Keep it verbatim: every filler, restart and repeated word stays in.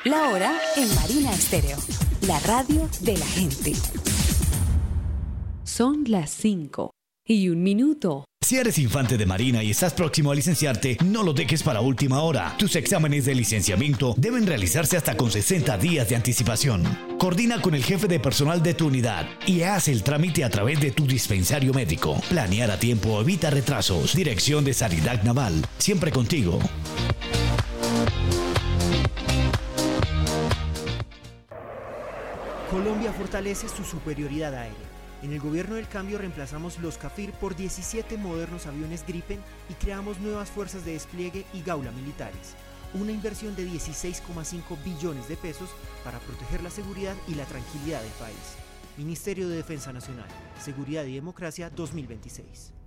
La hora en Marina Estéreo, la radio de la gente. Son las cinco y un minuto. Si eres infante de Marina y estás próximo a licenciarte, no lo dejes para última hora. Tus exámenes de licenciamiento deben realizarse hasta con sesenta días de anticipación. Coordina con el jefe de personal de tu unidad y haz el trámite a través de tu dispensario médico. Planear a tiempo evita retrasos. Dirección de Sanidad Naval, siempre contigo. Colombia fortalece su superioridad aérea. En el gobierno del cambio reemplazamos los CAFIR por diecisiete modernos aviones Gripen y creamos nuevas fuerzas de despliegue y gaula militares. Una inversión de dieciséis coma cinco billones de pesos para proteger la seguridad y la tranquilidad del país. Ministerio de Defensa Nacional, Seguridad y Democracia dos mil veintiséis.